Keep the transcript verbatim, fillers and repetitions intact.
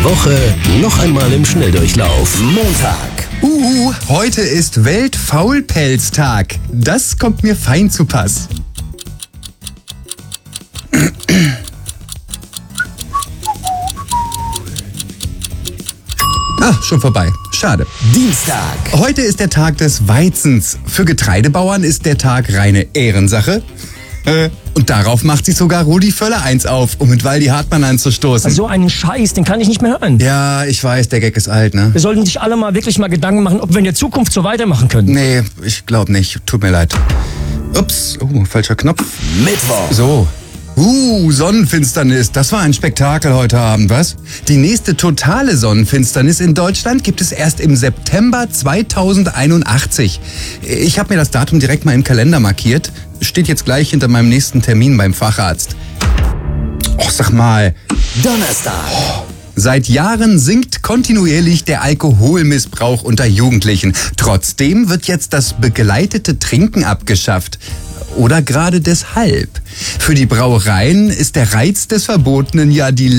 Woche noch einmal im Schnelldurchlauf. Montag. Uh, heute ist Weltfaulpelztag. Das kommt mir fein zu Pass. Ah, schon vorbei. Schade. Dienstag. Heute ist der Tag des Weizens. Für Getreidebauern ist der Tag reine Ehrensache. Äh, und darauf macht sich sogar Rudi Völler eins auf, um mit Waldi Hartmann anzustoßen. So einen Scheiß, den kann ich nicht mehr hören. Ja, ich weiß, der Gag ist alt, ne? Wir sollten sich alle mal wirklich mal Gedanken machen, ob wir in der Zukunft so weitermachen können. Nee, ich glaube nicht. Tut mir leid. Ups, oh, falscher Knopf. Mittwoch. So. Uh, Sonnenfinsternis. Das war ein Spektakel heute Abend, was? Die nächste totale Sonnenfinsternis in Deutschland gibt es erst im September zweitausendeinundachtzig. Ich habe mir das Datum direkt mal im Kalender markiert. Steht jetzt gleich hinter meinem nächsten Termin beim Facharzt. Och, sag mal. Donnerstag. Seit Jahren sinkt kontinuierlich der Alkoholmissbrauch unter Jugendlichen. Trotzdem wird jetzt das begleitete Trinken abgeschafft. Oder gerade deshalb. Für die Brauereien ist der Reiz des Verbotenen ja die